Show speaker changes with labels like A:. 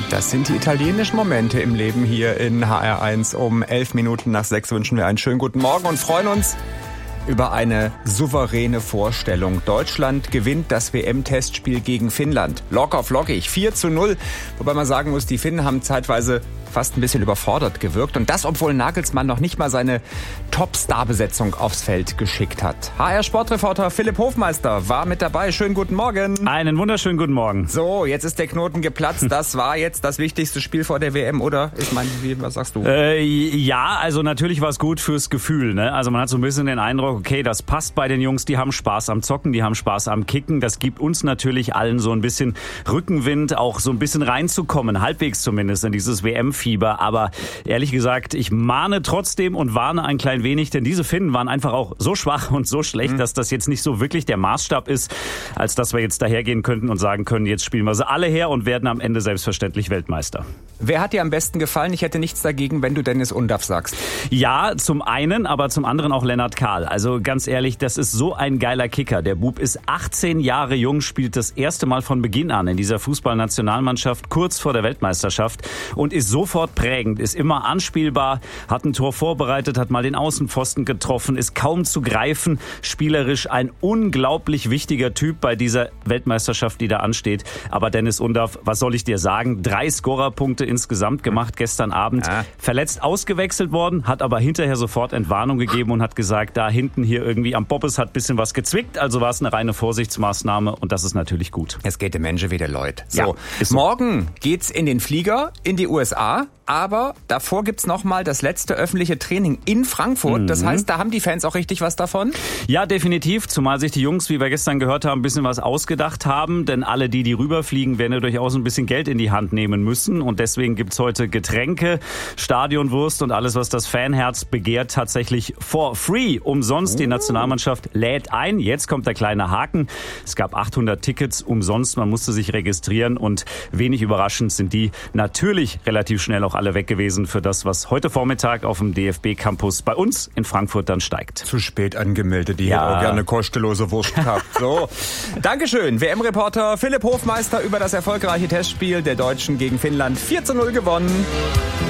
A: Das sind die italienischen Momente im Leben hier in HR1. Um 11:11 wünschen wir einen schönen guten Morgen und freuen uns über eine souveräne Vorstellung. Deutschland gewinnt das WM-Testspiel gegen Finnland. Locker flockig, 4:0. Wobei man sagen muss, die Finnen haben zeitweise fast ein bisschen überfordert gewirkt. Und das, obwohl Nagelsmann noch nicht mal seine Top-Star-Besetzung aufs Feld geschickt hat. HR-Sportreporter Philipp Hofmeister war mit dabei. Schönen guten Morgen.
B: Einen wunderschönen guten Morgen.
A: So, jetzt ist der Knoten geplatzt. Das war jetzt das wichtigste Spiel vor der WM, oder? Ich meine, was sagst du?
B: Ja, also natürlich war es gut fürs Gefühl. Ne? Also man hat so ein bisschen den Eindruck, okay, das passt bei den Jungs. Die haben Spaß am Zocken, die haben Spaß am Kicken. Das gibt uns natürlich allen so ein bisschen Rückenwind, auch so ein bisschen reinzukommen, halbwegs zumindest in dieses WM-Fieber. Aber ehrlich gesagt, ich mahne trotzdem und warne ein klein wenig, denn diese Finnen waren einfach auch so schwach und so schlecht, dass das jetzt nicht so wirklich der Maßstab ist, als dass wir jetzt dahergehen könnten und sagen können, jetzt spielen wir sie alle her und werden am Ende selbstverständlich Weltmeister.
A: Wer hat dir am besten gefallen? Ich hätte nichts dagegen, wenn du Dennis Undaff sagst.
B: Ja, zum einen, aber zum anderen auch Lennart Kahl. Also ganz ehrlich, das ist so ein geiler Kicker. Der Bub ist 18 Jahre jung, spielt das erste Mal von Beginn an in dieser Fußballnationalmannschaft kurz vor der Weltmeisterschaft und ist sofort prägend, ist immer anspielbar, hat ein Tor vorbereitet, hat mal den Außenpfosten getroffen, ist kaum zu greifen, spielerisch ein unglaublich wichtiger Typ bei dieser Weltmeisterschaft, die da ansteht. Aber Dennis Undaff, was soll ich dir sagen? 3 Scorerpunkte insgesamt gemacht gestern Abend. Verletzt ausgewechselt worden, hat aber hinterher sofort Entwarnung gegeben und hat gesagt, da hinten hier irgendwie am Bobbes hat ein bisschen was gezwickt, also war es eine reine Vorsichtsmaßnahme und das ist natürlich gut.
A: Es geht dem Menschen wie der Leute. So,
B: ja, ist so.
A: Morgen geht's in den Flieger in die USA, aber davor gibt's nochmal das letzte öffentliche Training in Frankfurt. Das heißt, da haben die Fans auch richtig was davon?
B: Ja, definitiv, zumal sich die Jungs, wie wir gestern gehört haben, ein bisschen was ausgedacht haben, denn alle, die rüberfliegen, werden ja durchaus ein bisschen Geld in die Hand nehmen müssen und deswegen gibt's heute Getränke, Stadionwurst und alles, was das Fanherz begehrt, tatsächlich for free, umsonst. Die Nationalmannschaft lädt ein. Jetzt kommt der kleine Haken. Es gab 800 Tickets umsonst, man musste sich registrieren und wenig überraschend sind die natürlich relativ schnell auch alle weg gewesen für das, was heute Vormittag auf dem DFB-Campus bei uns in Frankfurt dann steigt.
A: Zu spät angemeldet, die hätten auch gerne kostenlose Wurst gehabt. So, Dankeschön. WM-Reporter Philipp Hofmeister über das erfolgreiche Testspiel der Deutschen gegen Finnland. 4:0 gewonnen.